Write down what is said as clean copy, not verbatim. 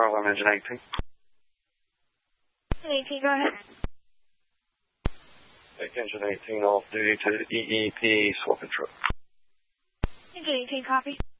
Bravo, engine 18. 18, go ahead. Engine 18 off duty to EEP, swap and truck. Engine 18, copy.